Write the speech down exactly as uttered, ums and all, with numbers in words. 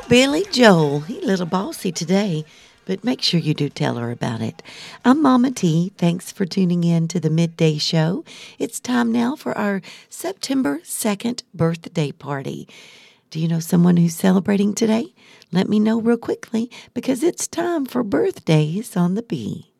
Billy Joel, he a little bossy today, but make sure you do tell her about it. I'm Mama T. Thanks for tuning in to the Midday Show. It's time now for our September second birthday party. Do you know someone who's celebrating today? Let me know real quickly because it's time for birthdays on the Bee.